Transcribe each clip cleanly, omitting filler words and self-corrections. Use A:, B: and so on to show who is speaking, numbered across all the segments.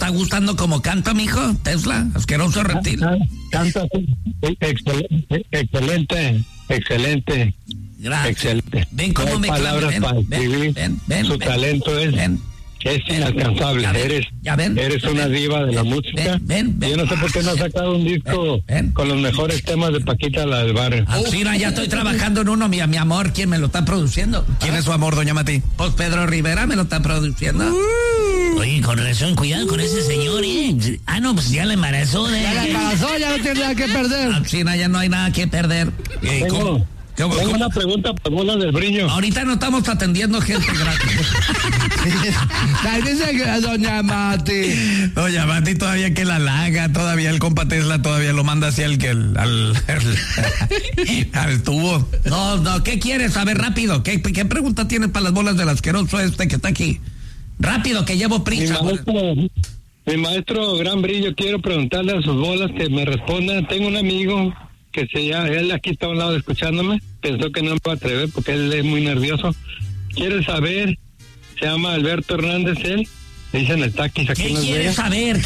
A: está gustando como canta, mijo? Tesla, asqueroso reptil.
B: Canta excelente.
A: Gracias.
B: Excelente.
A: Ven cómo
B: no hay
A: me clava.
B: palabras para escribir. Su talento es inalcanzable. Eres una diva de la música. Yo no sé por qué no has sacado un disco con los mejores temas de Paquita, la del barrio.
A: Mira, ya estoy trabajando en uno, mi amor. ¿Quién me lo está produciendo?
C: ¿Quién es su amor, doña Mati?
A: Pues Pedro Rivera me lo está produciendo.
D: Oye, con razón, cuidado con ese señor, ¿eh? Ah, no, pues ya le embarazó, ¿eh?
E: Ya la embarazó, ya no tiene nada que perder.
A: China, ya no hay nada que perder.
B: Tengo una pregunta para Bola del Brillo.
A: Ahorita no estamos atendiendo gente gratis.
E: Dice que doña Mati.
C: Doña Mati todavía que la halaga, todavía el compa Tesla todavía lo manda así al tubo.
A: No, ¿qué quieres? A ver, rápido. ¿Qué pregunta tienes para las bolas del asqueroso que está aquí? Rápido, que llevo prisa.
B: Mi maestro Gran Brillo, quiero preguntarle a sus bolas que me respondan. Tengo un amigo que él aquí está a un lado escuchándome, pensó que no me iba a atrever porque él es muy nervioso. Quiere saber, se llama Alberto Hernández, él, le dicen el taquis aquí en Las Vegas.
A: ¿Qué quieres saber?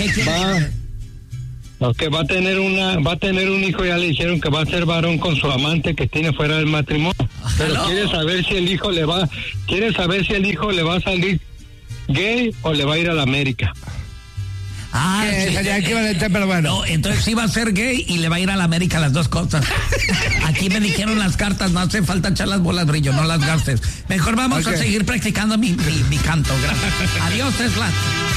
B: Que va a tener un hijo, ya le dijeron que va a ser varón con su amante que tiene fuera del matrimonio. Pero quiere saber si el hijo le va a salir gay o le va a ir a la América.
A: Sería equivalente, pero bueno. No, entonces sí va a ser gay y le va a ir a la América, las dos cosas. Aquí me dijeron las cartas, no hace falta echar las bolas, Brillo, no las gastes. Mejor vamos a seguir practicando mi canto. Gracias. Adiós, Tesla.